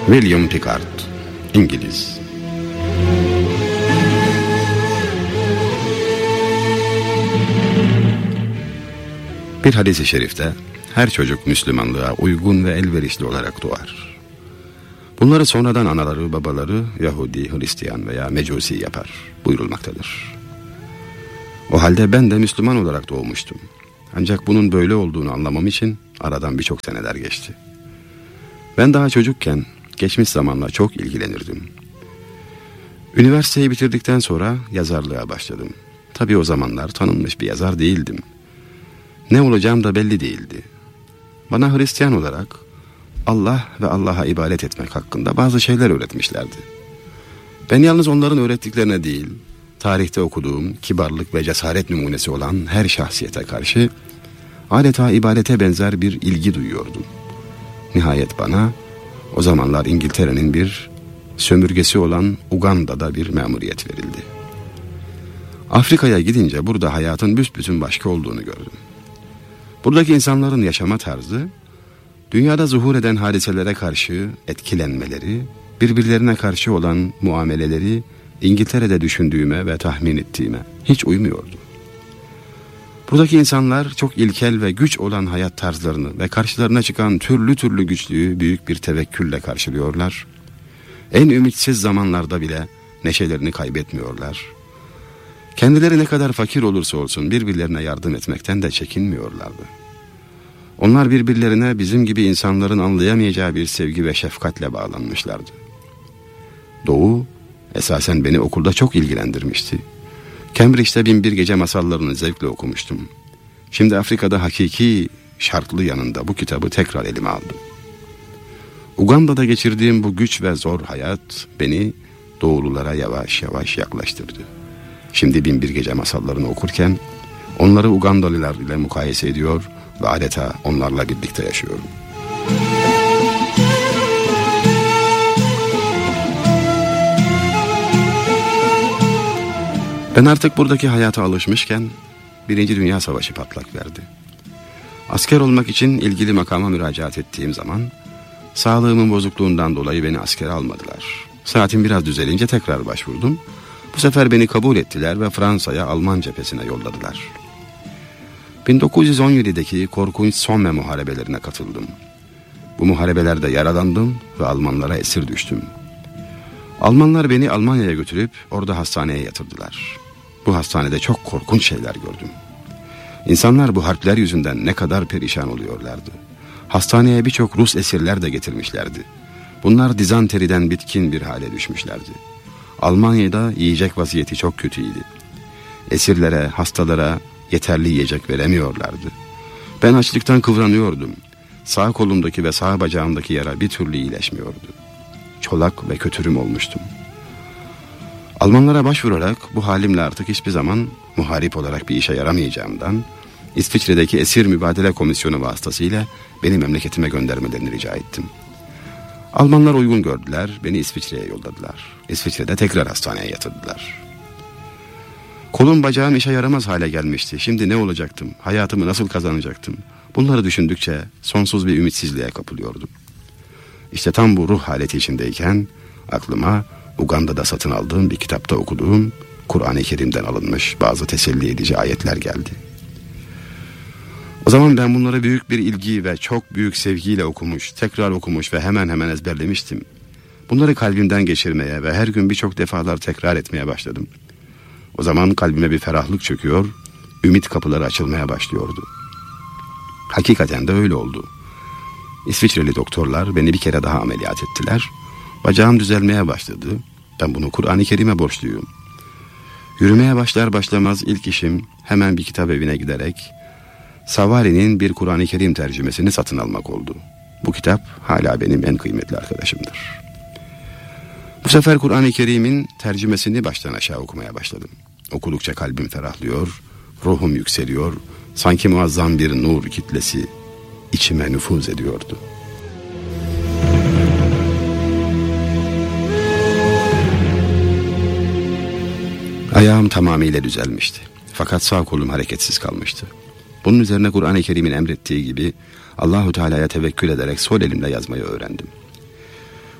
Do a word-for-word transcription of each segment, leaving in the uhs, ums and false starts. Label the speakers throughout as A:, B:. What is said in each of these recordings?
A: William Pickard, İngiliz. Bir hadis-i şerifte her çocuk Müslümanlığa uygun ve elverişli olarak doğar. Bunları sonradan anaları babaları Yahudi, Hristiyan veya Mecusi yapar buyurulmaktadır. O halde ben de Müslüman olarak doğmuştum. Ancak bunun böyle olduğunu anlamam için aradan birçok seneler geçti. Ben daha çocukken geçmiş zamanla çok ilgilenirdim. Üniversiteyi bitirdikten sonra yazarlığa başladım. Tabii o zamanlar tanınmış bir yazar değildim. Ne olacağım da belli değildi. Bana Hristiyan olarak Allah ve Allah'a ibadet etmek hakkında bazı şeyler öğretmişlerdi. Ben yalnız onların öğrettiklerine değil, tarihte okuduğum kibarlık ve cesaret numunesi olan her şahsiyete karşı adeta ibadete benzer bir ilgi duyuyordum. Nihayet bana o zamanlar İngiltere'nin bir sömürgesi olan Uganda'da bir memuriyet verildi. Afrika'ya gidince burada hayatın büsbütün başka olduğunu gördüm. Buradaki insanların yaşama tarzı, dünyada zuhur eden hadiselere karşı etkilenmeleri, birbirlerine karşı olan muameleleri İngiltere'de düşündüğüme ve tahmin ettiğime hiç uymuyordu. Buradaki insanlar çok ilkel ve güç olan hayat tarzlarını ve karşılarına çıkan türlü türlü güçlüğü büyük bir tevekkülle karşılıyorlar. En ümitsiz zamanlarda bile neşelerini kaybetmiyorlar. Kendileri ne kadar fakir olursa olsun birbirlerine yardım etmekten de çekinmiyorlardı. Onlar birbirlerine bizim gibi insanların anlayamayacağı bir sevgi ve şefkatle bağlanmışlardı. Doğu esasen beni okulda çok ilgilendirmişti. Cambridge'de Binbir Gece masallarını zevkle okumuştum. Şimdi Afrika'da hakiki şartlı yanında bu kitabı tekrar elime aldım. Uganda'da geçirdiğim bu güç ve zor hayat beni doğululara yavaş yavaş yaklaştırdı. Şimdi Binbir Gece masallarını okurken onları Ugandalılar ile mukayese ediyor ve adeta onlarla birlikte yaşıyorum. Ben artık buradaki hayata alışmışken Birinci Dünya Savaşı patlak verdi. Asker olmak için ilgili makama müracaat ettiğim zaman sağlığımın bozukluğundan dolayı beni askere almadılar. Saatim biraz düzelince tekrar başvurdum. Bu sefer beni kabul ettiler ve Fransa'ya Alman cephesine yolladılar. bin dokuz yüz on yedideki korkunç Somme muharebelerine katıldım. Bu muharebelerde yaralandım ve Almanlara esir düştüm. Almanlar beni Almanya'ya götürüp orada hastaneye yatırdılar. Bu hastanede çok korkunç şeyler gördüm. İnsanlar bu harpler yüzünden ne kadar perişan oluyorlardı. Hastaneye birçok Rus esirler de getirmişlerdi. Bunlar dizanteriden bitkin bir hale düşmüşlerdi. Almanya'da yiyecek vaziyeti çok kötüydü. Esirlere, hastalara yeterli yiyecek veremiyorlardı. Ben açlıktan kıvranıyordum. Sağ kolumdaki ve sağ bacağımdaki yara bir türlü iyileşmiyordu. Çolak ve kötürüm olmuştum. Almanlara başvurarak bu halimle artık hiçbir zaman muharip olarak bir işe yaramayacağımdan İsviçre'deki Esir Mübadele Komisyonu vasıtasıyla beni memleketime göndermelerini rica ettim. Almanlar uygun gördüler, beni İsviçre'ye yolladılar. İsviçre'de tekrar hastaneye yatırdılar. Kolum bacağım işe yaramaz hale gelmişti. Şimdi ne olacaktım, hayatımı nasıl kazanacaktım? Bunları düşündükçe sonsuz bir ümitsizliğe kapılıyordum. İşte tam bu ruh haleti içindeyken aklıma Uganda'da satın aldığım bir kitapta okuduğum Kur'an-ı Kerim'den alınmış bazı teselli edici ayetler geldi. O zaman ben bunları büyük bir ilgi ve çok büyük sevgiyle okumuş, tekrar okumuş ve hemen hemen ezberlemiştim. Bunları kalbimden geçirmeye ve her gün birçok defalar tekrar etmeye başladım. O zaman kalbime bir ferahlık çöküyor, ümit kapıları açılmaya başlıyordu. Hakikaten de öyle oldu. İsviçreli doktorlar beni bir kere daha ameliyat ettiler. Bacağım düzelmeye başladı. Ben bunu Kur'an-ı Kerim'e borçluyum. Yürümeye başlar başlamaz ilk işim hemen bir kitap evine giderek Savari'nin bir Kur'an-ı Kerim tercümesini satın almak oldu. Bu kitap hala benim en kıymetli arkadaşımdır. Bu sefer Kur'an-ı Kerim'in tercümesini baştan aşağı okumaya başladım. Okudukça kalbim ferahlıyor, ruhum yükseliyor, sanki muazzam bir nur kitlesi içime nüfuz ediyordu. Ayağım tamamıyla düzelmişti. Fakat sağ kolum hareketsiz kalmıştı. Bunun üzerine Kur'an-ı Kerim'in emrettiği gibi Allahu Teala'ya tevekkül ederek sol elimle yazmayı öğrendim.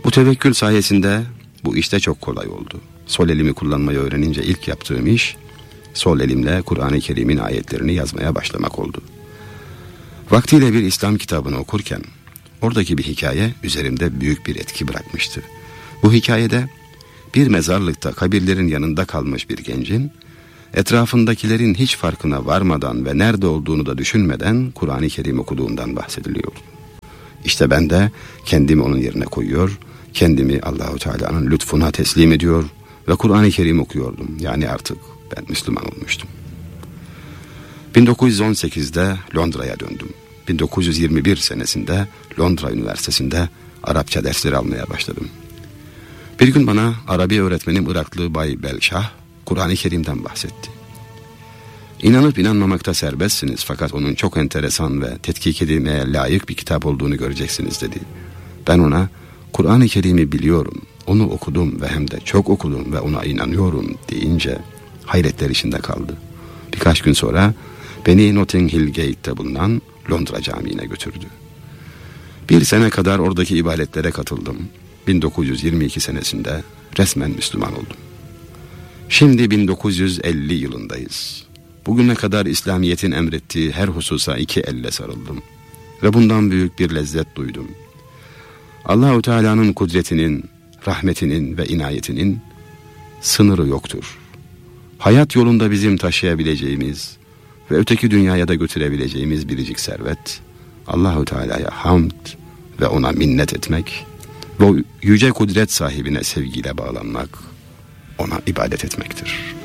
A: Bu tevekkül sayesinde bu işte çok kolay oldu. Sol elimi kullanmayı öğrenince ilk yaptığım iş, sol elimle Kur'an-ı Kerim'in ayetlerini yazmaya başlamak oldu. Vaktiyle bir İslam kitabını okurken, oradaki bir hikaye üzerimde büyük bir etki bırakmıştı. Bu hikayede bir mezarlıkta kabirlerin yanında kalmış bir gencin, etrafındakilerin hiç farkına varmadan ve nerede olduğunu da düşünmeden Kur'an-ı Kerim okuduğundan bahsediliyor. İşte ben de kendimi onun yerine koyuyor, kendimi Allahu Teala'nın lütfuna teslim ediyor ve Kur'an-ı Kerim okuyordum. Yani artık ben Müslüman olmuştum. bin dokuz yüz on sekizde Londra'ya döndüm. bin dokuz yüz yirmi bir senesinde Londra Üniversitesi'nde Arapça dersleri almaya başladım. Bir gün bana Arabi öğretmenim Iraklı Bay Belşah, Kur'an-ı Kerim'den bahsetti. İnanıp inanmamakta serbestsiniz fakat onun çok enteresan ve tetkik edilmeye layık bir kitap olduğunu göreceksiniz dedi. Ben ona Kur'an-ı Kerim'i biliyorum, onu okudum ve hem de çok okudum ve ona inanıyorum deyince hayretler içinde kaldı. Birkaç gün sonra beni Notting Hill Gate'te bulunan Londra Camii'ne götürdü. Bir sene kadar oradaki ibadetlere katıldım. bin dokuz yüz yirmi iki senesinde resmen Müslüman oldum. Şimdi bin dokuz yüz elli yılındayız. Bugüne kadar İslamiyet'in emrettiği her hususa iki elle sarıldım. Ve bundan büyük bir lezzet duydum. Allah-u Teala'nın kudretinin, rahmetinin ve inayetinin sınırı yoktur. Hayat yolunda bizim taşıyabileceğimiz ve öteki dünyaya da götürebileceğimiz biricik servet, Allah-u Teala'ya hamd ve ona minnet etmek ve o yüce kudret sahibine sevgiyle bağlanmak, ona ibadet etmektir.